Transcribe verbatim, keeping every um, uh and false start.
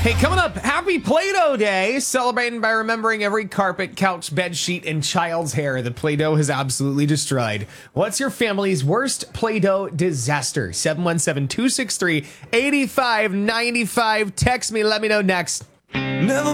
Hey, coming up, happy Play-Doh Day, celebrating by remembering every carpet, couch, bed sheet, and child's hair that Play-Doh has absolutely destroyed. What's your family's worst Play-Doh disaster? seven one seven, two six three, eight five nine five. Text me, let me know next. Never